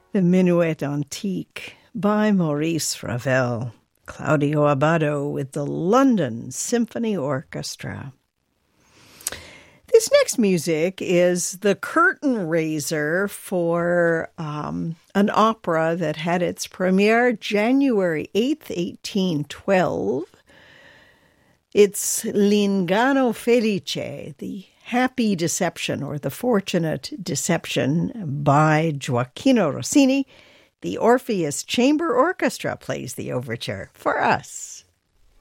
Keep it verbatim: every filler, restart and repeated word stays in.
The Minuet Antique by Maurice Ravel. Claudio Abbado with the London Symphony Orchestra. This next music is the curtain raiser for um, an opera that had its premiere January eighth, eighteen twelve. It's L'Inganno Felice, the Happy Deception or the Fortunate Deception by Gioacchino Rossini. The Orpheus Chamber Orchestra plays the overture for us.